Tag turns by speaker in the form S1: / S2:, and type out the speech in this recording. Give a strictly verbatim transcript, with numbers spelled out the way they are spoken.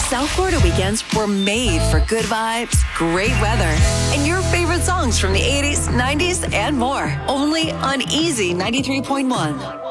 S1: South Florida weekends were made for good vibes, great weather, and your favorite songs from the eighties, nineties, and more. Only on Easy ninety-three point one.